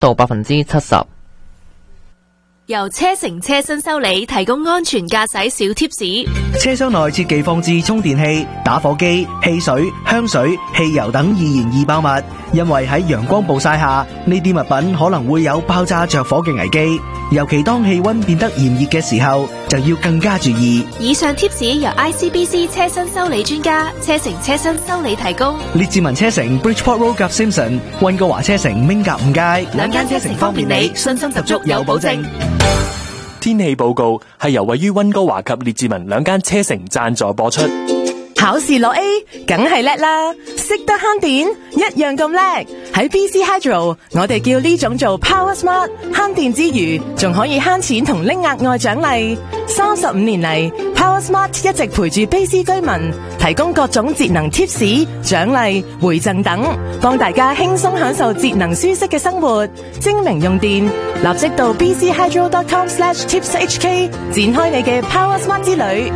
到70%。 由車成車新修理提供安全駕駛小貼士。 車廂內設忌放置充電器、打火機、汽水、香水、汽油等易燃易爆物，因為喺陽光暴曬下，呢啲物品可能會有爆炸着火嘅危機。尤其當氣溫變得炎熱嘅時候，就要更加注意。 以上貼士由 ICBC 車身修理專家車成車身修理提供。 列治文車城 Bridgeport Road 及 Simpson， 溫哥華車城 Ming 夾5街， 兩間車城方便你，信心十足有保證。 天氣報告係由位於溫哥華及列治文兩間車城贊助播出。 考試攞 A， 梗係叻啦！識得慳電，一樣咁叻。喺 BC Hydro， 我哋叫呢種做 Power Smart， 慳電之餘，仲可以慳錢同拎額外獎勵。35年嚟 ，Power Smart 一直陪住 BC 居民，提供各種節能貼士、獎勵、回贈等，幫大家輕鬆享受節能舒適嘅生活。精明用電，立即到 bchydro.com/tipshk 展開你嘅 Power Smart 之旅。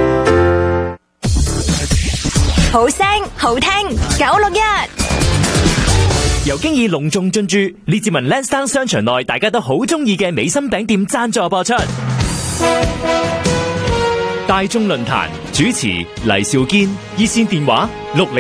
好聲好聽961， 由經已隆重進駐列治文 Lansdowne 商場內大家都好中意嘅美心餅店贊助播出。大眾論壇主持黎兆堅，熱線電話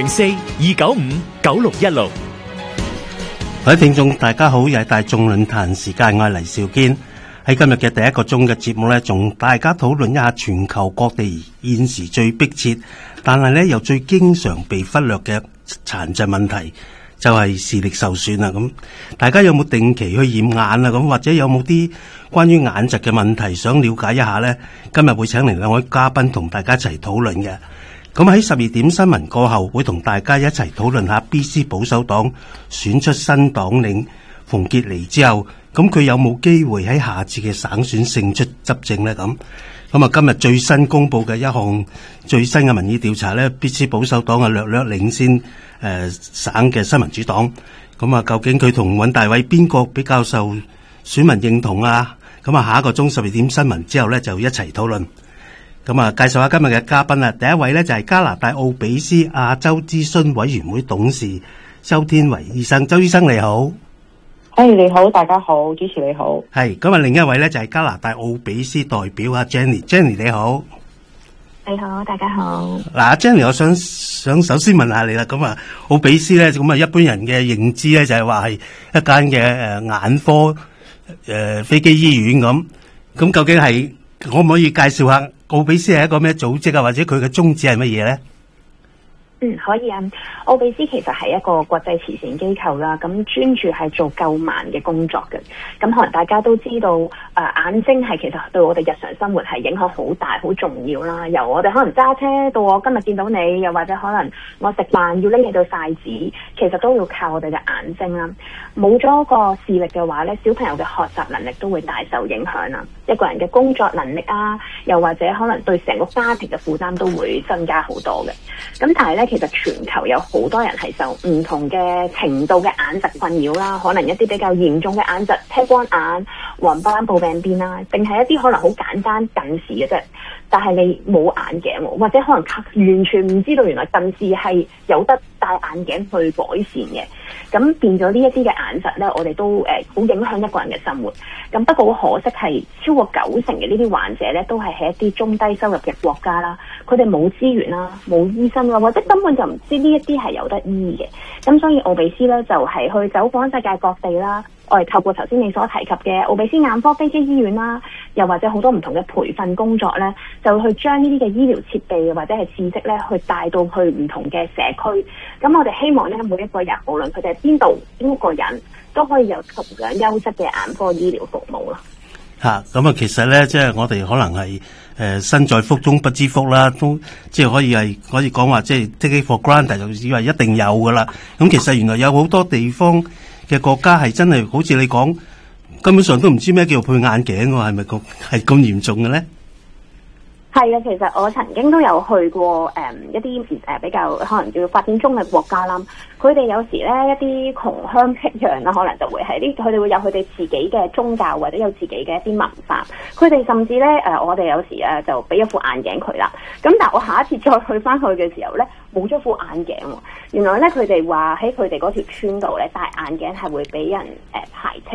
604-295-9616。 各位聽眾大家好，又係大眾論壇時間，我係黎兆堅。喺今日嘅第一個鐘嘅節目呢，同大家討論一下全球各地現時最迫切，但係呢又最經常被忽略嘅殘疾問題，就係視力受損啦。咁大家有冇定期去驗眼啊？咁或者有冇啲關於眼疾嘅問題想了解一下呢？今日會請嚟兩位嘉賓同大家一齊討論嘅。咁喺12點新聞過後，會同大家一齊討論下 BC 保守黨選出新黨領馮傑尼之後，咁佢有冇機會喺下次嘅省選勝出執政呢？咁啊，今日最新公布嘅一項最新嘅民意調查呢， BC 保守黨略領先省嘅新民主黨。咁啊，究竟佢同尹大偉邊個比較受選民認同啊？咁啊，下一個鐘12點新聞之後呢，就一齊討論。咁啊，介紹下今日嘅嘉賓啦。第一位呢，就係加拿大奧比斯亞洲諮詢委員會董事周天維醫生。周醫生你好。 你好，大家好，主持你好。 係，咁啊，另一位咧就係加拿大奧比斯代表阿 Jenny 你好。 你好，大家好。 嗱，Jenny 我想首先問下你啦。咁啊，奧比斯咧，咁啊，一般人嘅認知咧就係話係一間嘅眼科飛機醫院咁。咁究竟係可唔可以介紹下奧比斯係一個咩組織啊？或者佢嘅宗旨係乜嘢咧？ 可以啊。奧比斯其實係一個國際慈善機構啦，咁專注係做救盲嘅工作嘅。咁可能大家都知道，眼睛係其實對我哋日常生活係影響好大、好重要啦。由我哋可能揸車到我今日見到你，又或者可能我食飯要拎起對筷子，其實都要靠我哋嘅眼睛啦。冇咗個視力嘅話咧，小朋友嘅學習能力都會大受影響啦。一個人嘅工作能力啊，又或者可能對成個家庭嘅負擔都會增加好多嘅。咁但係咧，其實全球有好多人係受唔同嘅程度嘅眼疾困擾啦，可能一啲比較嚴重嘅眼疾，青光眼、黃斑部病變啦，定係一啲可能好簡單近視嘅啫。但係你冇眼鏡喎，或者可能完全唔知道原來近視係有得戴眼鏡去改善嘅。咁變咗呢一啲嘅眼疾咧，我哋都好影響一個人嘅生活。咁不過好可惜係超過90%嘅呢啲患者咧，都係喺一啲中低收入嘅國家啦。佢哋冇資源啦，冇醫生啦，或者根本就唔知呢一啲係有得醫嘅。咁所以奧比斯咧就係去走訪世界各地啦。我哋透過頭先你所提及嘅奧比斯眼科飛機醫院啦，又或者好多唔同嘅培訓工作咧，就去將呢啲嘅醫療設備或者係知識咧，去帶到去唔同嘅社區。咁我哋希望咧，每一個人無論佢哋係邊一個人，都可以有同樣優質嘅眼科醫療服務啦。 咁啊，其實咧，即係我哋可能係身在福中不知福啦，都即係可以講話，即係 take it for granted 就以為一定有噶啦。咁其實原來有好多地方嘅國家係真係好似你講，根本上都唔知咩叫配眼鏡喎，係咪係咁嚴重嘅咧？ 係啊，其實我曾經都有去過一啲比較可能叫發展中嘅國家啦。佢哋有時咧一啲窮鄉僻壤啦，可能就會係佢哋會有佢哋自己嘅宗教或者有自己嘅一啲文化。佢哋甚至咧我哋有時就俾一副眼鏡佢啦。咁但係我下一次再去翻去嘅時候咧，冇咗副眼鏡喎。原來咧佢哋話喺佢哋嗰條村度咧戴眼鏡係會俾人排斥